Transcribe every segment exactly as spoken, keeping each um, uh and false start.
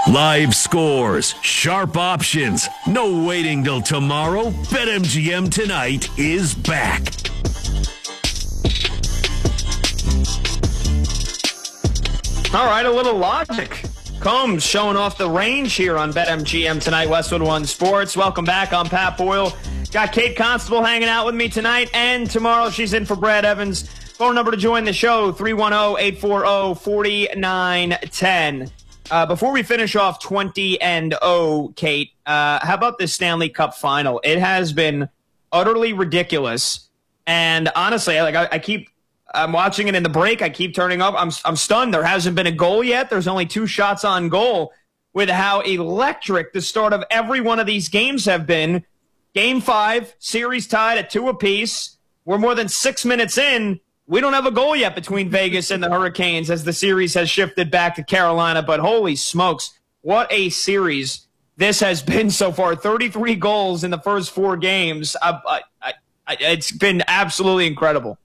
Live scores, sharp options, no waiting till tomorrow. BetMGM Tonight is back. All right, a little logic. Combs showing off the range here on BetMGM Tonight, Westwood One Sports. Welcome back. I'm Pat Boyle. Got Kate Constable hanging out with me tonight and tomorrow. She's in for Brad Evans. Phone number to join the show, three one zero, eight four zero, four nine one zero. Uh, before we finish off twenty and oh, Kate, uh, how about this Stanley Cup final? It has been utterly ridiculous. And honestly, like I, I keep, I'm watching it in the break. I keep turning up. I'm, I'm stunned. There hasn't been a goal yet. There's only two shots on goal with how electric the start of every one of these games have been. Game five, series tied at two apiece. We're more than six minutes in. We don't have a goal yet between Vegas and the Hurricanes as the series has shifted back to Carolina, but holy smokes, what a series this has been so far. thirty-three goals in the first four games. I, I, I, it's been absolutely incredible.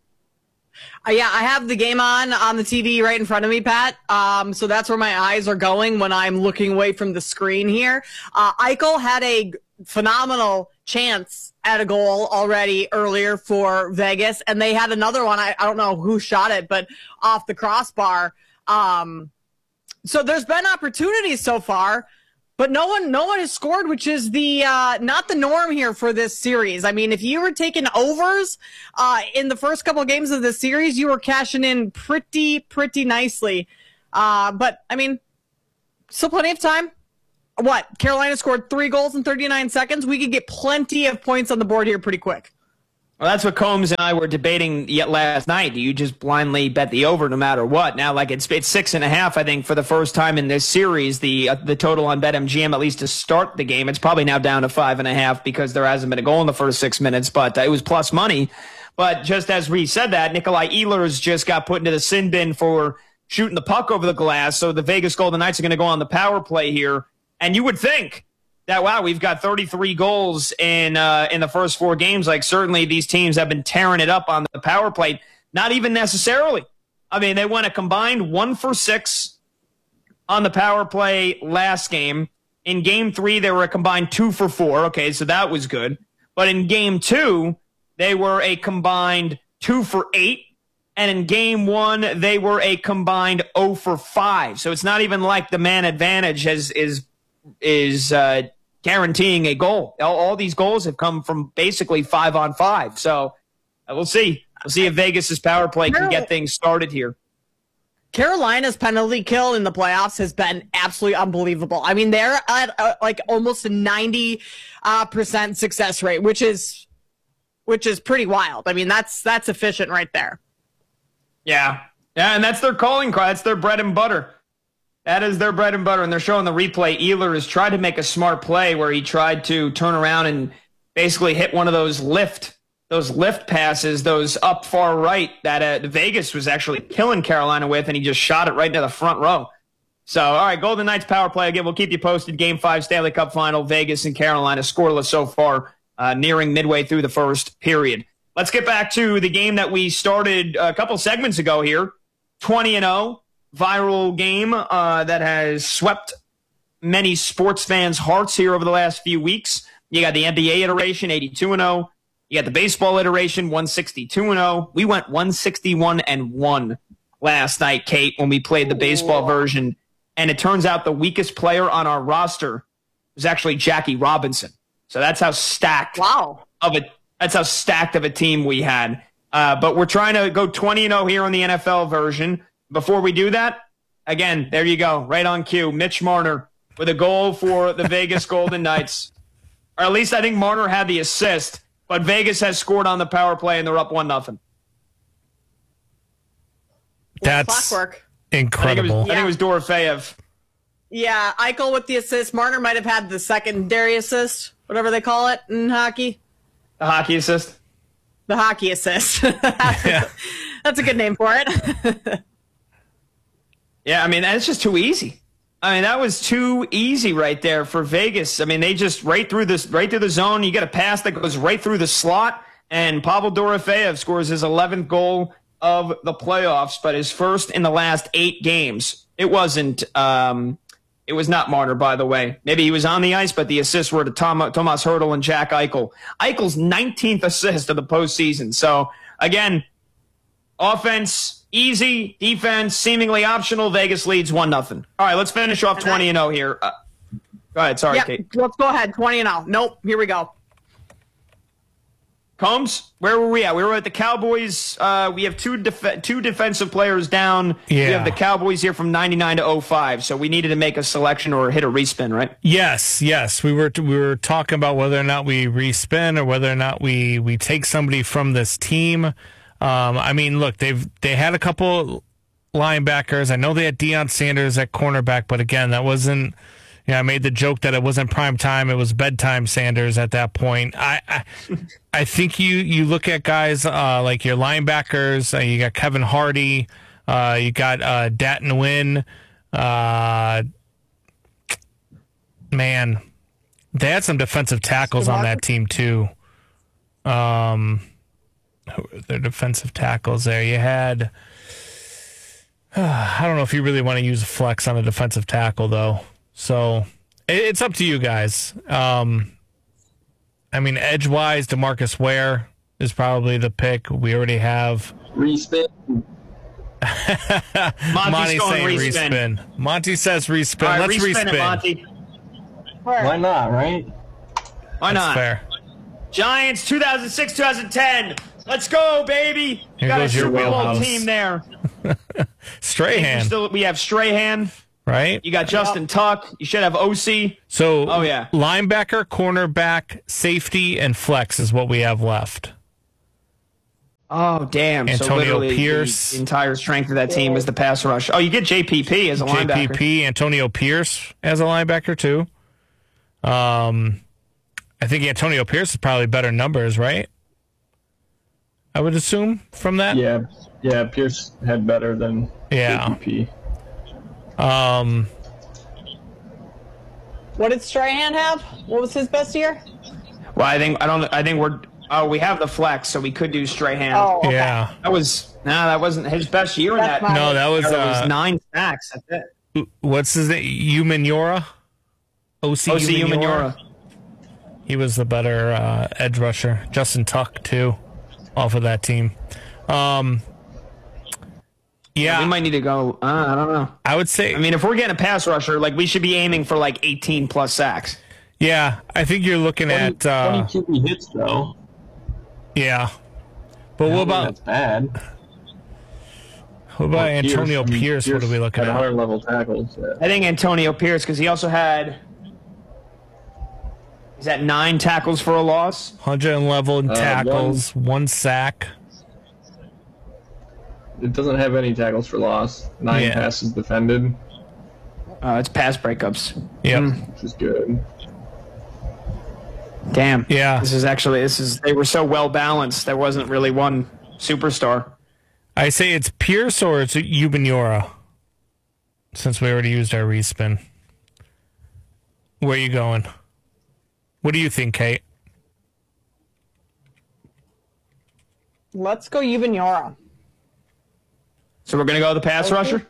Uh, yeah, I have the game on on the T V right in front of me, Pat. Um, so that's where my eyes are going when I'm looking away from the screen here. Uh, Eichel had a phenomenal chance at a goal already earlier for Vegas, and they had another one. I, I don't know who shot it, but off the crossbar. Um, so there's been opportunities so far, but no one, no one has scored, which is the uh, not the norm here for this series. I mean, if you were taking overs uh, in the first couple of games of the series, you were cashing in pretty, pretty nicely. Uh, but I mean, still plenty of time. What? Carolina scored three goals in thirty-nine seconds. We could get plenty of points on the board here pretty quick. Well, that's what Combs and I were debating yet last night. Do you just blindly bet the over no matter what? Now, like it's it's six and a half, I think, for the first time in this series. The uh, the total on BetMGM, at least to start the game, it's probably now down to five and a half because there hasn't been a goal in the first six minutes. But uh, it was plus money. But just as we said that, Nikolai Ehlers just got put into the sin bin for shooting the puck over the glass. So the Vegas Golden Knights are going to go on the power play here. And you would think that, wow, we've got thirty-three goals in uh, in the first four games. Like, certainly these teams have been tearing it up on the power play. Not even necessarily. I mean, they went a combined one for six on the power play last game. In game three, they were a combined two for four. Okay, so that was good. But in game two, they were a combined two for eight. And in game one, they were a combined zero for five. So it's not even like the man advantage has is is uh, guaranteeing a goal. All, all these goals have come from basically five on five. So uh, we'll see. We'll see if Vegas's power play can get things started here. Carolina's penalty kill in the playoffs has been absolutely unbelievable. I mean, they're at uh, like almost a ninety percent success rate, which is which is pretty wild. I mean, that's that's efficient right there. Yeah. Yeah, and that's their calling card. That's their bread and butter. That is their bread and butter, and they're showing the replay. Ehlers tried to make a smart play where he tried to turn around and basically hit one of those lift, those lift passes, those up far right that uh, Vegas was actually killing Carolina with, and he just shot it right into the front row. So, all right, Golden Knights power play again. We'll keep you posted. Game five Stanley Cup final, Vegas and Carolina scoreless so far, uh, nearing midway through the first period. Let's get back to the game that we started a couple segments ago here, twenty and oh. Viral game uh, that has swept many sports fans' hearts here over the last few weeks. You got the N B A iteration, eighty-two and oh. You got the baseball iteration, one sixty-two and oh. We went one sixty-one and one last night, Kate, when we played the baseball version. And it turns out the weakest player on our roster was actually Jackie Robinson. So that's how stacked wow. of a that's how stacked of a team we had. Uh, but we're trying to go twenty and oh here on the N F L version. Before we do that, again, there you go, right on cue. Mitch Marner with a goal for the Vegas Golden Knights. Or at least I think Marner had the assist, but Vegas has scored on the power play, and they're up one nothing. That's clockwork. Incredible. I think it was, I think it was Dorofeyev. Yeah, Eichel with the assist. Marner might have had the secondary assist, whatever they call it in hockey. The hockey assist? The hockey assist. that's, yeah. a, that's a good name for it. Yeah, I mean, that's just too easy. I mean, that was too easy right there for Vegas. I mean, they just right through this, right through the zone. You get a pass that goes right through the slot, and Pavel Dorofeyev scores his eleventh goal of the playoffs, but his first in the last eight games. It wasn't, um, It was not Marner, by the way. Maybe he was on the ice, but the assists were to Tom, Tomas Hertl and Jack Eichel. Eichel's nineteenth assist of the postseason. So, again, offense, easy. Defense, seemingly optional. Vegas leads one nothing. All right, let's finish off twenty and oh here. Uh, go ahead. Sorry, Yep, Kate. let's go ahead. twenty and oh. Nope, here we go. Combs, where were we at? We were at the Cowboys. Uh, we have two def- two defensive players down. Yeah. We have the Cowboys here from ninety-nine to oh five. So we needed to make a selection or hit a respin, right? Yes, yes. We were we were talking about whether or not we respin or whether or not we, we take somebody from this team. Um, I mean, look, they've they had a couple linebackers. I know they had Deion Sanders at cornerback, but again, that wasn't. Yeah, I made the joke that it wasn't prime time; it was bedtime Sanders at that point. I, I, I think you you look at guys uh, like your linebackers. Uh, you got Kevin Hardy, uh, you got uh, Dat Nguyen. Uh, man, they had some defensive tackles on that team too. Um, who were their defensive tackles there? You had. Uh, I don't know if you really want to use a flex on a defensive tackle though. So it's up to you guys. Um, I mean, edge-wise, DeMarcus Ware is probably the pick. We already have. Respin. Monty's going saying respin. respin. Monty says respin. All right, Let's respin respin. it, Monty. Why not, right? Why That's not? fair. Giants, two thousand six, two thousand ten. Let's go, baby. Here Got a goes your Super Bowl wheelhouse. team there. Strahan, Still, we have Strahan. right? You got Justin Tuck. You should have O C. So, Oh, yeah. linebacker, cornerback, safety, and flex is what we have left. Oh, damn. so Antonio literally Pierce. The entire strength of that team was the pass rush. Oh, you get J P P as a linebacker. J P P, Antonio Pierce as a linebacker too. Um, I think Antonio Pierce is probably better numbers, right? I would assume from that. Yeah, yeah. Pierce had better than Yeah. J P P. Um, What did Strahan have? What was his best year? Well, I think I don't. I think we're. Oh, we have the flex, so we could do Strahan. Oh, okay. yeah. That was no, that wasn't his best year in That's that. my- No, that was, It was uh, nine sacks. That's it. what's his name? Umanura? O C O C Umanura? Umanura. He was the better uh, edge rusher. Justin Tuck, too, off of that team. Um, yeah, We might need to go. Uh, I don't know. I would say, I mean, if we're getting a pass rusher, like we should be aiming for like eighteen plus sacks. yeah, I think you're looking at, uh, twenty Q B hits though. yeah. But what I don't think about, that's bad? what about Well, Antonio I mean, Pierce? What are we looking had at? higher level tackles. Yeah. I think Antonio Pierce because he also had. Is that nine tackles for a loss? one hundred eleven Uh, tackles, one sack. It doesn't have any tackles for loss. Nine Yeah. passes defended, Uh, it's pass breakups. Yep. which is good. Damn. Yeah. This is actually this is they were so well balanced. There wasn't really one superstar. I say it's Pierce or it's Umanura, since we already used our respin. Where you going? What do you think, Kate? Let's go Ubanora. So we're gonna go with the pass rusher.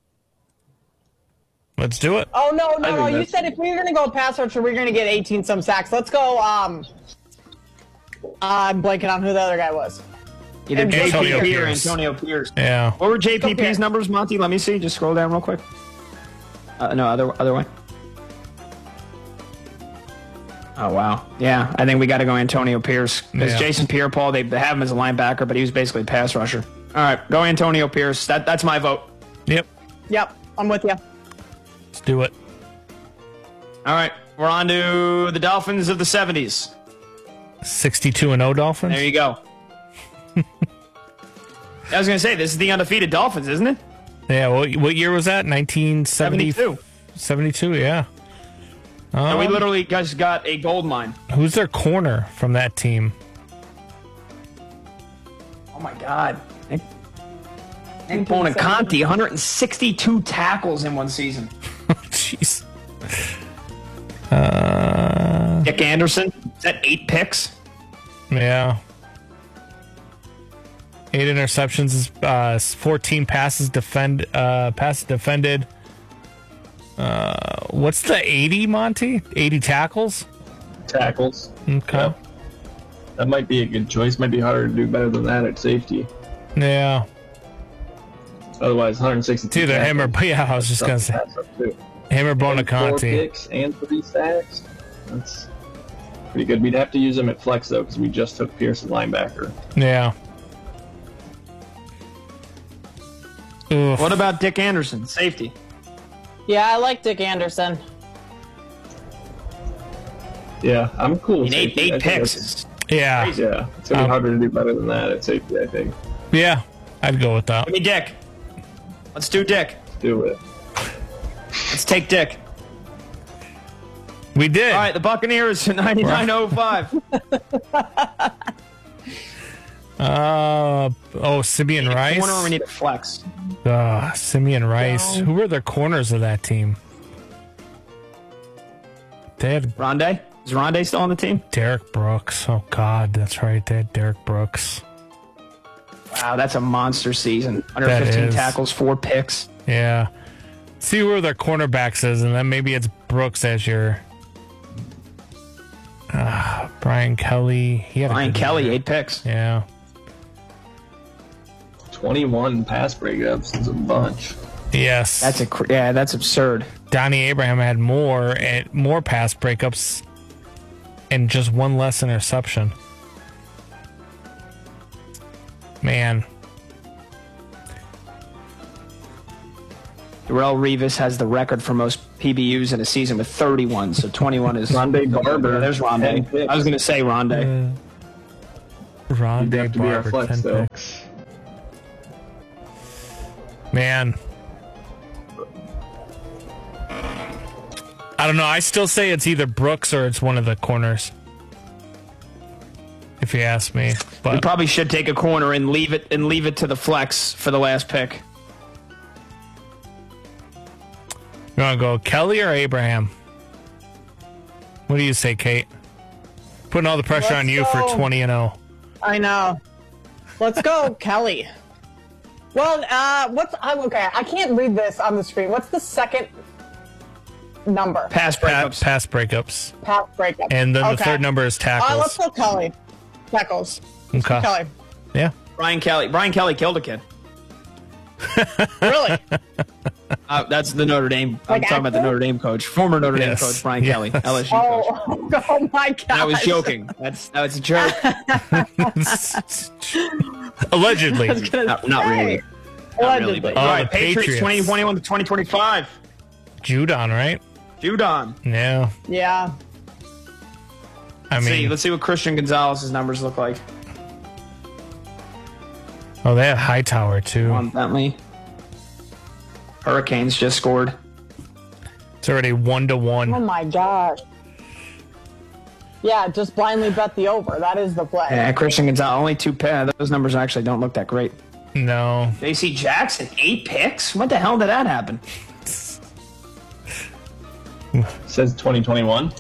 Let's do it. Oh no, I no, think no! You that's- said if we were gonna go pass rusher, we are gonna get eighteen some sacks. Let's go. Um, I'm blanking on who the other guy was. Either J P Antonio P or Pierce. Antonio Pierce. Yeah. What were J P P's Pierce. numbers, Monty? Let me see. Just scroll down real quick. Uh, no, other other way. Oh wow, yeah. I think we got to go Antonio Pierce because Yeah. Jason Pierre-Paul they have him as a linebacker, but he was basically a pass rusher. All right, go Antonio Pierce. That that's my vote. Yep. Yep, I'm with you. Let's do it. All right, we're on to the Dolphins of the seventies. sixty-two and oh Dolphins. There you go. I was gonna say this is the undefeated Dolphins, isn't it? Yeah. What, what year was that? nineteen seventy. seventy-two. seventy-two. Yeah. And we Um, literally just got a gold mine. Who's their corner from that team? Oh my God. Nick, Nick Bonaconte, one hundred sixty-two tackles in one season. Jeez. Uh, Dick Anderson, is that eight picks? yeah. Eight interceptions, uh, fourteen passes defend, uh, passes defended. Uh, what's the eighty, Monty? eighty tackles? Tackles. Okay. Yep. That might be a good choice. Might be harder to do better than that at safety. Yeah. Otherwise, one hundred sixty. It's either him or, yeah, I was just going to say. Him or Four Bonaconte. picks and three sacks. That's pretty good. We'd have to use him at flex, though, because we just took Pearson linebacker. Yeah. Oof. What about Dick Anderson, safety? Yeah, I like Dick Anderson. Yeah, I'm cool. I with mean, eight, safety. I eight think picks that's- is Yeah. Yeah, it's going to be Um, harder to do better than that at safety, I think. Yeah. I'd go with that. Give me Dick. Let's do Dick. Do it. Let's take Dick. We did. All right, the Buccaneers ninety-nine oh five. Uh, oh, Simeon Rice. Corner, we need a flex. Uh, Simeon Rice. No. Who were the corners of that team? They had Rondé? Is Rondé still on the team? Derek Brooks. Oh, God, that's right. They had Derek Brooks. Wow, that's a monster season. one hundred That fifteen is. tackles, four picks. Yeah. See where their cornerbacks is, and then maybe it's Brooks as your. Uh, Brian Kelly. He had a Brian good Kelly, year. eight picks. Yeah. twenty-one pass breakups is a bunch. Yes. That's a cr- yeah, that's absurd. Donnie Abraham had more and more pass breakups and just one less interception. Man. Darrell Revis has the record for most P B Us in a season with thirty-one, so twenty-one is Rondé Barber. Yeah, there's ten Rondé. picks. I was going to say Rondé. Uh, Rondé You'd have to be our Barber, flex, ten though. picks. Man. I don't know. I still say it's either Brooks or it's one of the corners. If you ask me. We But probably should take a corner and leave it and leave it to the flex for the last pick. you want to go Kelly or Abraham? What do you say, Kate? Putting all the pressure Let's on you go. for twenty and oh. I know. Let's go, Kelly. Well, uh, what's I'm okay? I can't read this on the screen. What's the second number? Pass Pa- breakups. pass breakups. Pass breakup. And then the Okay. third number is All right, let's tackles. go, Kelly. Tackles. Okay. Kelly. Yeah. Brian Kelly. Brian Kelly killed a kid. Really? Uh, that's the Notre Dame. I'm Like talking about the actor? Notre Dame coach, former Notre Dame Yes. coach Brian Yes. Kelly, L S U coach. Oh, oh my God. I was joking. That's that was a joke. Allegedly. not, not really. Not really. But, Oh, all right, the Patriots, Patriots. twenty twenty-one to twenty twenty-five. Judon, right? Judon. Yeah. Yeah. I Let's see, mean, let's see what Christian Gonzalez's numbers look like. oh, they have Hightower too. On Bentley. Hurricanes just scored. It's already one to Oh one. my gosh. Yeah, just blindly bet the over. That is the play. Yeah, Christian Gonzalez, only two picks. Those numbers actually don't look that great. No. J C Jackson, eight picks? What the hell did that happen? Says twenty twenty-one.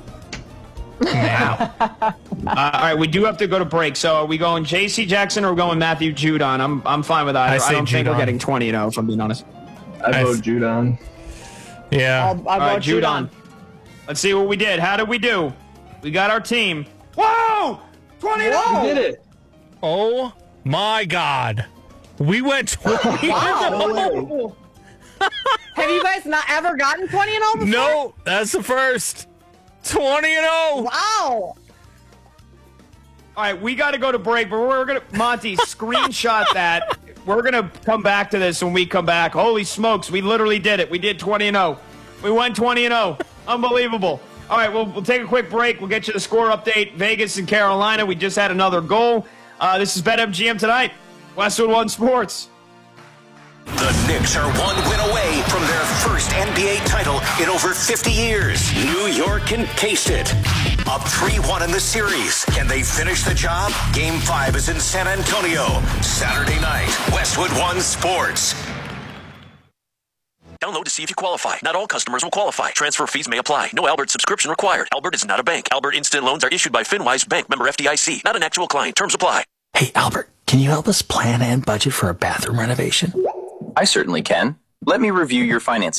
Wow. uh, all right, we do have to go to break. So are we going J C Jackson or are we going Matthew Judon? I'm I'm fine with either. I I, say don't think we're Judon. getting twenty, you know, if I'm being honest. I I vote s- Judon. Yeah. I'll, I'll All right, vote Judon. Judon. Let's see what we did. How did we do? We got our team. Whoa! twenty Whoa. Did it? Oh my God. We went twenty. Wow. Have you guys not ever gotten twenty and oh before? No, that's the first. twenty and oh. Wow. All right, we got to go to break, but we're going to, Monty, screenshot that. We're going to come back to this when we come back. Holy smokes, we literally did it. We did twenty and oh. We went twenty and oh. Unbelievable. All right, we'll, we'll take a quick break. We'll get you the score update. Vegas and Carolina, we just had another goal. Uh, this is BetMGM tonight. Westwood One Sports. The Knicks are one win away from their first N B A title in over fifty years. New York can taste it. Up three one in the series. Can they finish the job? Game five is in San Antonio. Saturday night, Westwood One Sports. Download to see if you qualify. Not all customers will qualify. Transfer fees may apply. No Albert subscription required. Albert is not a bank. Albert Instant Loans are issued by FinWise Bank, member F D I C. Not an actual client. Terms apply. Hey, Albert, can you help us plan and budget for a bathroom renovation? I certainly can. Let me review your finances.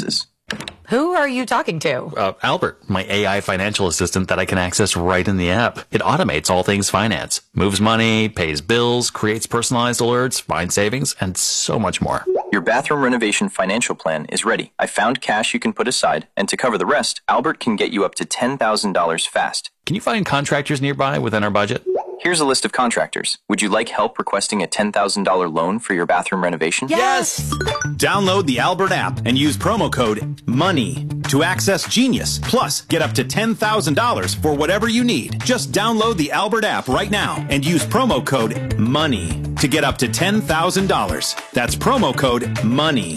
Who are you talking to? Uh, Albert, my A I financial assistant that I can access right in the app. It automates all things finance, moves money, pays bills, creates personalized alerts, finds savings, and so much more. Your bathroom renovation financial plan is ready. I found cash you can put aside, and to cover the rest, Albert can get you up to ten thousand dollars fast. Can you find contractors nearby within our budget? Here's a list of contractors. Would you like help requesting a ten thousand dollars loan for your bathroom renovation? Yes! Download the Albert app and use promo code MONEY to access Genius. Plus, get up to ten thousand dollars for whatever you need. Just download the Albert app right now and use promo code MONEY to get up to ten thousand dollars. That's promo code MONEY.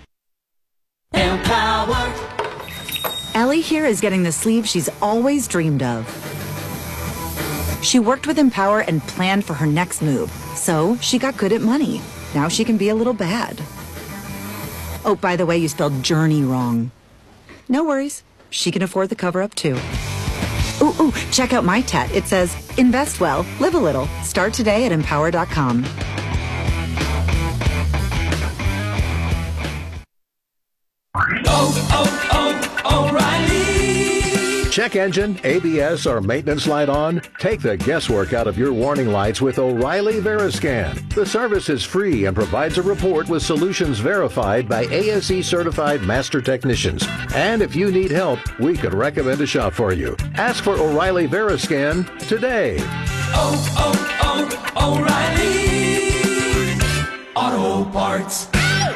Empower. Ellie here is getting the sleeve she's always dreamed of. She worked with Empower and planned for her next move, so she got good at money. Now she can be a little bad. Oh, by the way, you spelled journey wrong. No worries. She can afford the cover-up, too. Ooh, ooh, check out my tat. It says, invest well, live a little. Start today at empower dot com. Oh, oh, oh, O'Reilly. Check engine, A B S, or maintenance light on? Take the guesswork out of your warning lights with O'Reilly Veriscan. The service is free and provides a report with solutions verified by A S E certified master technicians. And if you need help, we could recommend a shop for you. Ask for O'Reilly Veriscan today. Oh, oh, oh, O'Reilly Auto Parts.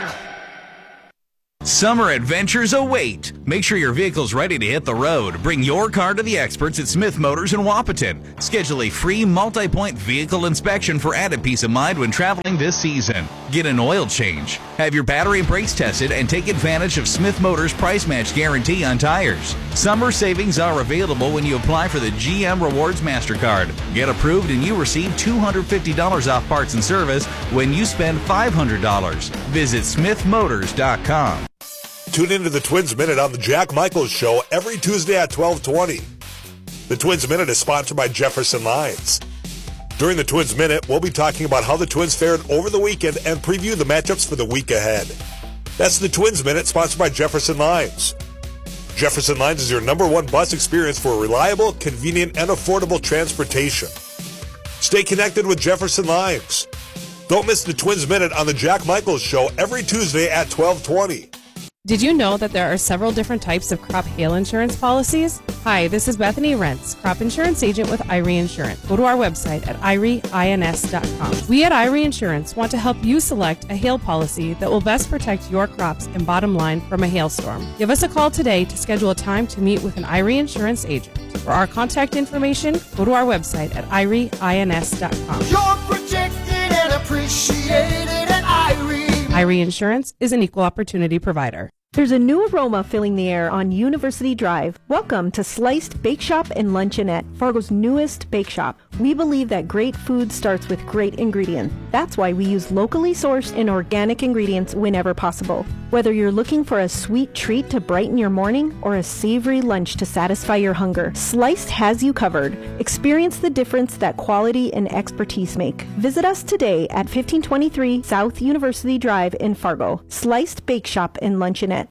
Summer adventures await. Make sure your vehicle's ready to hit the road. Bring your car to the experts at Smith Motors in Wapaton. Schedule a free multi-point vehicle inspection for added peace of mind when traveling this season. Get an oil change. Have your battery and brakes tested and take advantage of Smith Motors price match guarantee on tires. Summer savings are available when you apply for the G M Rewards MasterCard. Get approved and you receive two hundred fifty dollars off parts and service when you spend five hundred dollars. Visit smith motors dot com. Tune into the Twins Minute on the Jack Michaels Show every Tuesday at twelve twenty. The Twins Minute is sponsored by Jefferson Lines. During the Twins Minute, we'll be talking about how the Twins fared over the weekend and preview the matchups for the week ahead. That's the Twins Minute, sponsored by Jefferson Lines. Jefferson Lines is your number one bus experience for reliable, convenient, and affordable transportation. Stay connected with Jefferson Lines. Don't miss the Twins Minute on the Jack Michaels Show every Tuesday at twelve twenty. Did you know that there are several different types of crop hail insurance policies? Hi, this is Bethany Rentz, crop insurance agent with I R E Insurance. Go to our website at I R E ins dot com. We at I R E Insurance want to help you select a hail policy that will best protect your crops and bottom line from a hailstorm. Give us a call today to schedule a time to meet with an I R E Insurance agent. For our contact information, go to our website at I R E ins dot com. You're protected and appreciated at I R E. I R E Insurance is an equal opportunity provider. There's a new aroma filling the air on University Drive. Welcome to Sliced Bake Shop and Luncheonette, Fargo's newest bake shop. We believe that great food starts with great ingredients. That's why we use locally sourced and organic ingredients whenever possible. Whether you're looking for a sweet treat to brighten your morning or a savory lunch to satisfy your hunger, Sliced has you covered. Experience the difference that quality and expertise make. Visit us today at fifteen twenty-three South University Drive in Fargo. Sliced Bake Shop and Luncheonette.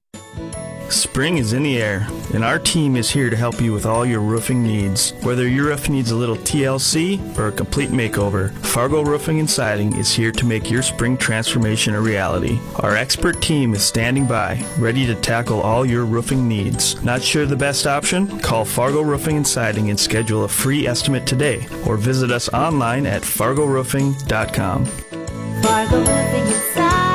Spring is in the air, and our team is here to help you with all your roofing needs. Whether your roof needs a little T L C or a complete makeover, Fargo Roofing and Siding is here to make your spring transformation a reality. Our expert team is standing by, ready to tackle all your roofing needs. Not sure the best option? Call Fargo Roofing and Siding and schedule a free estimate today, or visit us online at fargo roofing dot com. Fargo Roofing and Siding.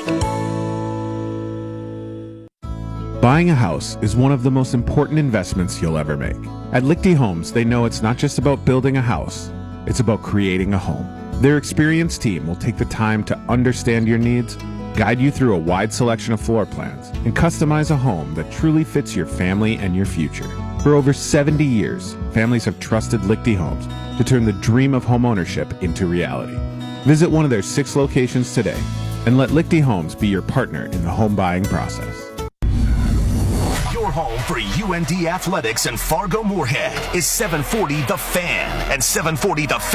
Buying a house is one of the most important investments you'll ever make. At Lichty Homes, they know it's not just about building a house, it's about creating a home. Their experienced team will take the time to understand your needs, guide you through a wide selection of floor plans, and customize a home that truly fits your family and your future. For over seventy years, families have trusted Lichty Homes to turn the dream of homeownership into reality. Visit one of their six locations today and let Lichty Homes be your partner in the home buying process. Your home for U N D Athletics and Fargo Moorhead is seven forty The Fan, and seven forty The Fan